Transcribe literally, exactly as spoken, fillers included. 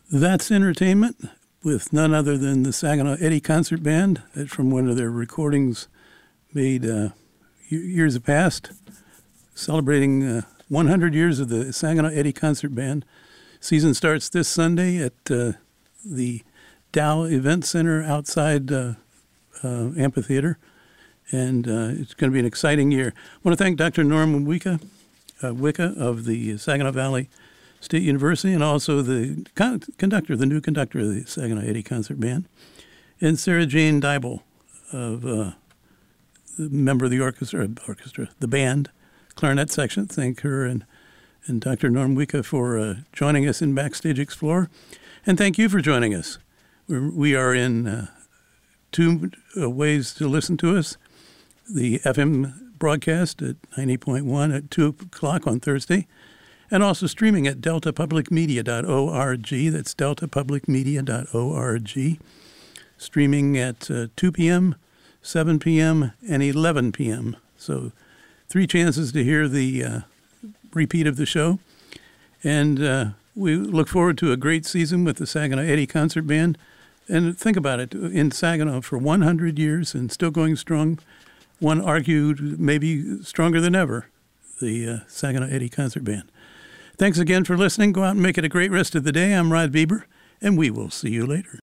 That's entertainment with none other than the Saginaw Eddy Concert Band from one of their recordings made uh, years past, celebrating uh, one hundred years of the Saginaw Eddy Concert Band. Season starts this Sunday at uh, the Dow Event Center outside uh, uh, Amphitheater, and uh, it's going to be an exciting year. I want to thank Doctor Norm Wicca, uh, Wicca of the Saginaw Valley State University, and also the con- conductor, the new conductor of the Saginaw Eddy Concert Band, and Sarah Jane Dybel, of uh, the member of the orchestra, orchestra, the band, clarinet section. Thank her and and Doctor Norm Wicca for uh, joining us in Backstage Explorer, and thank you for joining us. We're, we are in uh, two uh, ways to listen to us: the F M broadcast at ninety point one at two o'clock on Thursday, and also streaming at delta public media dot org. That's delta public media dot org. Streaming at uh, two p.m., seven p.m., and eleven p.m. So three chances to hear the uh, repeat of the show. And uh, we look forward to a great season with the Saginaw Eddy Concert Band. And think about it, in Saginaw for one hundred years and still going strong, one argued maybe stronger than ever, the uh, Saginaw Eddy Concert Band. Thanks again for listening. Go out and make it a great rest of the day. I'm Rod Bieber, and we will see you later.